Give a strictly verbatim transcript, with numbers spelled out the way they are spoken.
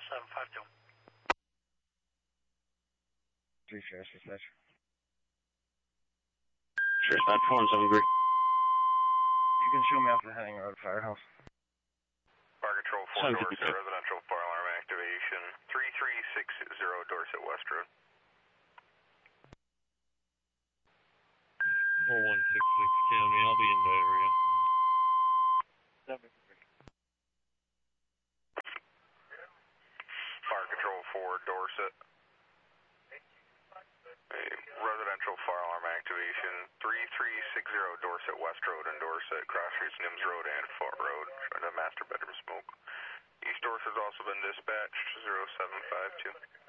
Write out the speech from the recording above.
seven five two. Three Sheriff's Dispatch. Sheriff's Dispatch, four and seven three. You can show me off the Henning Road Firehouse. Fire Control four Dorset, residential fire alarm activation, three three six zero Dorset West Road. four one six six County, I'll be in the area. seven three. Fire Control four Dorset. A residential fire alarm activation, three three six zero Dorset West Road and Dorset, cross streets Nims Road and Fort Road, showing a master bedroom smoke. East Dorset has also been dispatched, zero seven five two.